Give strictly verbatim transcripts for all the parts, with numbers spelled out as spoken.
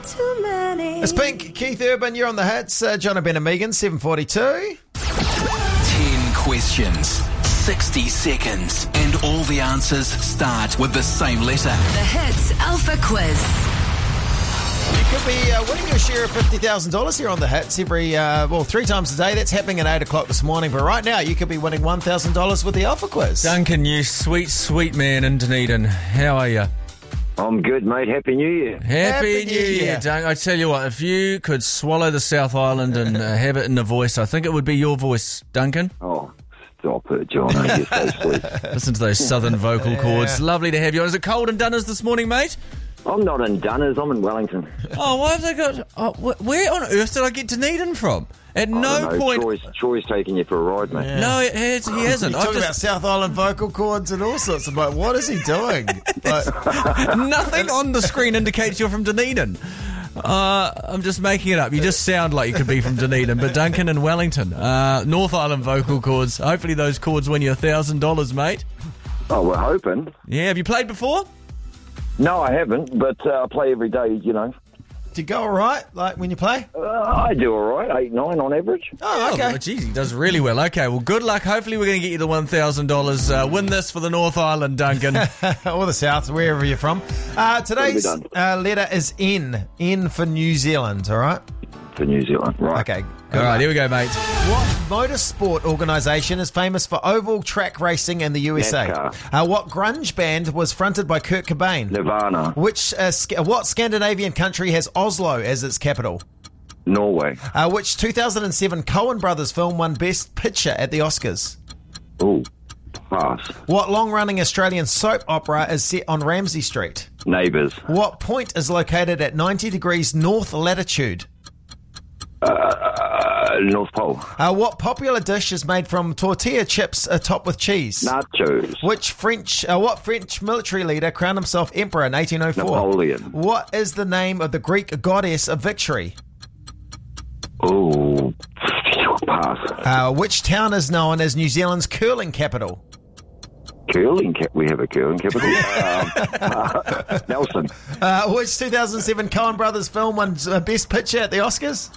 too many. It's Pink, Keith Urban, you're on the hits. Uh, John and Ben and Megan, seven forty-two. Ten questions, sixty seconds, and all the answers start with the same letter. The Hits Alpha Quiz. You could be uh, winning your share of fifty thousand dollars here on the hits every, uh, well, three times a day. That's happening at eight o'clock this morning. But right now, you could be winning one thousand dollars with the Alpha Quiz. Duncan, you sweet, sweet man in Dunedin. How are you? I'm good, mate. Happy New Year. Happy, Happy New New Year, Year. Duncan. I tell you what, if you could swallow the South Island and uh, have it in a voice, I think it would be your voice, Duncan. Oh, stop it, John. You're so sweet. Listen to those southern vocal cords. Lovely to have you on. Is it cold in Dunners this morning, mate? I'm not in Dunners. I'm in Wellington. Oh, why have they got... Oh, wh- where on earth did I get Dunedin from? At I no don't know. point... Troy's, Troy's taking you for a ride, mate. No, it has, he hasn't. You're I've talking about just, South Island vocal cords and all sorts of, like, what is he doing? Like, nothing on the screen indicates you're from Dunedin. Uh, I'm just making it up. You just sound like you could be from Dunedin, but Duncan and Wellington. Uh, North Island vocal cords. Hopefully those cords win you one thousand dollars, mate. Oh, we're hoping. Yeah, have you played before? No, I haven't, but uh, I play every day, you know. do you go all right, like, when you play? Uh, I do all right, eight, nine on average. Oh, okay. Oh, geez, he does really well. Okay, well, good luck. Hopefully we're going to get you the one thousand dollars. Uh, win this for the North Island, Duncan. Or the South, wherever you're from. Uh, today's done. uh, letter is N. N for New Zealand, all right? For New Zealand, right. Okay. All right, here we go, mate. What motorsport organisation is famous for oval track racing in the U S A? NASCAR. Uh, what grunge band was fronted by Kurt Cobain? Nirvana, Which uh, sc- what Scandinavian country has Oslo as its capital? Norway. Uh, which two thousand seven Coen Brothers film won Best Picture at the Oscars? Ooh, pass. What long-running Australian soap opera is set on Ramsay Street? Neighbours. What point is located at ninety degrees north latitude? Uh, North Pole. Uh, what popular dish is made from tortilla chips uh, topped with cheese? Nachos. Which French, uh, what French military leader crowned himself emperor in eighteen oh four? Napoleon. What is the name of the Greek goddess of victory? Ooh, pass. Uh, which town is known as New Zealand's curling capital? Curling cap. We have a curling capital. um, uh, Nelson. Uh, which two thousand seven Coen Brothers film won uh, Best Picture at the Oscars?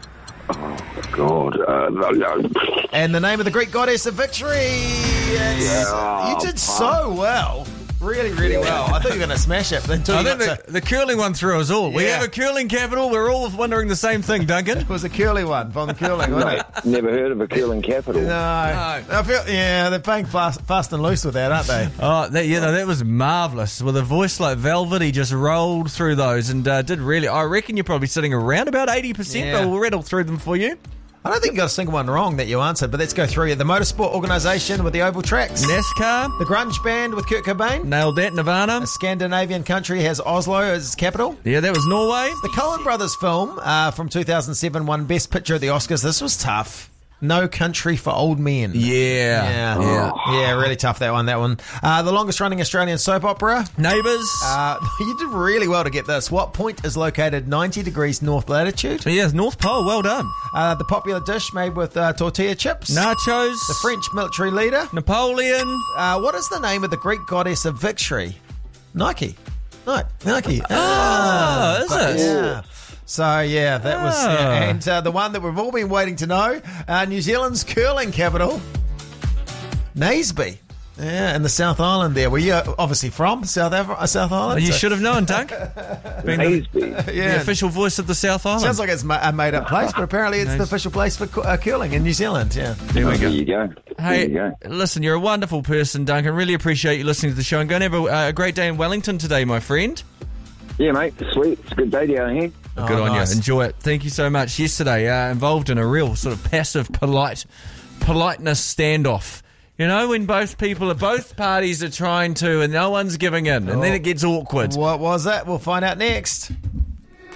God. Uh, no, no. And the name of the Greek goddess of victory is... Yeah, You did fuck. so well. Really, really well. I thought you were going to smash it. Until I you think got the, to, the curling one threw us all. We Yeah. have a curling capital. We're all wondering the same thing, Duncan. it was a curly one from the curling, wasn't it? Never heard of a curling capital. No. I feel, yeah, they're playing fast, fast and loose with that, aren't they? Oh, that, you know, that was marvellous. With a voice like velvet, he just rolled through those and uh, did really... I reckon you're probably sitting around about eighty percent, Yeah. but we'll rattle through them for you. I don't think you got a single one wrong that you answered, but let's go through it. The motorsport organisation with the oval tracks. NASCAR, The grunge band with Kurt Cobain. nailed that. Nirvana. A Scandinavian country has Oslo as its capital. Yeah, that was Norway. The Coen Brothers film uh, from two thousand seven won Best Picture at the Oscars. This was tough. No Country for Old Men. Yeah. Yeah, Yeah. yeah, really tough that one. That one. Uh, the longest running Australian soap opera. Neighbours. Uh, you did really well to get this. What point is located ninety degrees north latitude? yeah, North Pole. Well done. Uh, the popular dish made with uh, tortilla chips. Nachos. The French military leader. Napoleon. Uh, what is the name of the Greek goddess of victory? Nike. No, Nike. Oh, is But, it? yeah. So, yeah, that was... Oh. yeah. And uh, the one that we've all been waiting to know, uh, New Zealand's curling capital, Naseby. Yeah, in the South Island there. Were you uh, obviously from South Af- uh, South Island? You So- should have known, Dunk. Being the, Naseby. the Yeah. official voice of the South Island. Sounds like it's ma- a made-up place, but apparently it's the official place for cu- uh, curling in New Zealand, yeah. There we There go. you go. Hey, There you go. listen, you're a wonderful person, Duncan. Really appreciate you listening to the show. And go and have a, uh, a great day in Wellington today, my friend. Yeah, mate. Sweet. It's a good day down here. Good Oh, on nice. you. Enjoy it. Thank you so much. Yesterday, uh, involved in a real sort of passive, polite, politeness standoff. You know, when both people, are, both parties are trying to, and no one's giving in, and then it gets awkward. What was that? We'll find out next.